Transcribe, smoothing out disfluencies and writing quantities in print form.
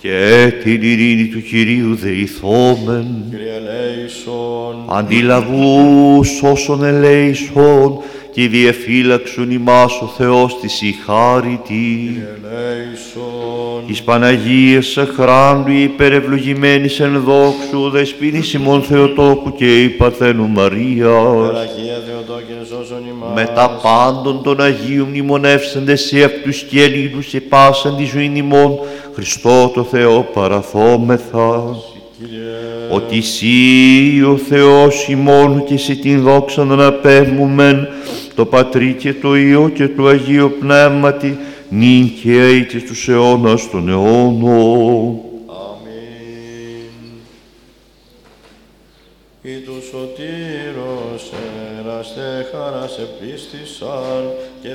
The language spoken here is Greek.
και την ειρήνη του Κυρίου δεηθόμεν. Κύριε ελέησον. Αντιλαβούς όσων ελέησον και διεφύλαξον ημάς ο Θεός της η χάριτη. Κύριε ελέησον. Εις Παναγίας Αχράντου υπερευλογημένης εν δόξου δεσποίνης ημών Θεοτόκου και η Παρθένου Μαρίας. Αγία Θεοτόκε σώσον ημάς. Με τα πάντων των Αγίων μνημονεύσαντες σε αυτούς και αλλήλους σε πάσαν τη ζωήν ημών, Χριστό το Θεό παραθόμεθα. Ότι εσύ ο Θεός ημών και σε την δόξα να αναπέμπουμεν, το Πατρί και το Υιό και το Αγίο Πνεύματι, νυν και αεί και στους αιώνας των αιώνων. Αμήν. Ή του σωτήρος έραστε χαράς επίστησαν και